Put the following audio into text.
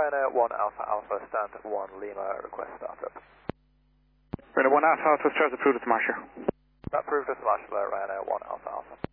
Ryanair 1 Alpha Alpha, stand 1 Lima, request startup. Ryanair 1 Alpha Alpha, start approved at the Marshall. Approved at the Marshall, Ryanair 1 Alpha Alpha.